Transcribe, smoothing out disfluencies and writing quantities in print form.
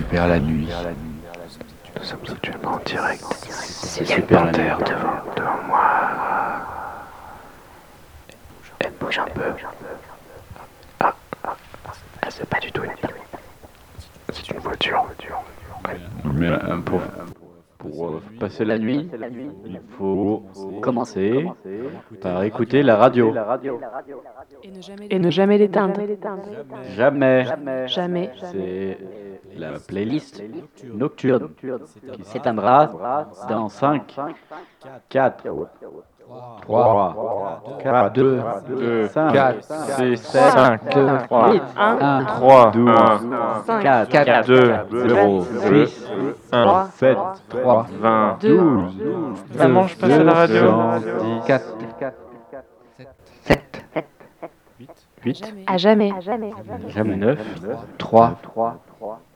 Super la nuit. Nous sommes actuellement en direct. C'est Il y a une super la panthère nuit. devant moi. Elle bouge un peu. Ah, c'est pas du tout une panthère. C'est une voiture. Mais pour passer la nuit, il faut commencer par écouter la radio. Et ne jamais l'éteindre. Jamais. Jamais. C'est la playlist nocturne qui s'éteindra dans 5, 4, 3, 2, 5, 4, 6, 5, 3, 8, 1, 3, 12, 5, 4, 2, 0, 6, 1, 7, 3, 20. 12, Ça mange pas à la radio. 210, 8, à jamais. jamais 9, 3,